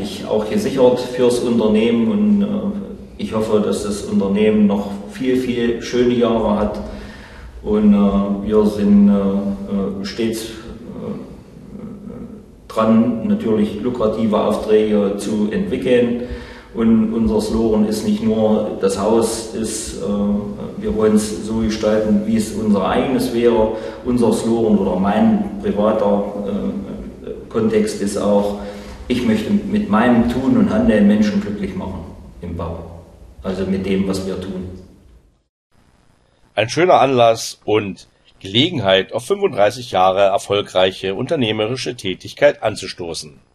eigentlich auch gesichert fürs Unternehmen und ich hoffe, dass das Unternehmen noch viel, viel schöne Jahre hat und wir sind stets dran, natürlich lukrative Aufträge zu entwickeln. Und unser Slogan ist nicht nur, das Haus ist, wir wollen es so gestalten, wie es unser eigenes wäre. Unser Slogan oder mein privater Kontext ist auch, ich möchte mit meinem Tun und Handeln Menschen glücklich machen im Bau. Also mit dem, was wir tun. Ein schöner Anlass und Gelegenheit, auf 35 Jahre erfolgreiche unternehmerische Tätigkeit anzustoßen.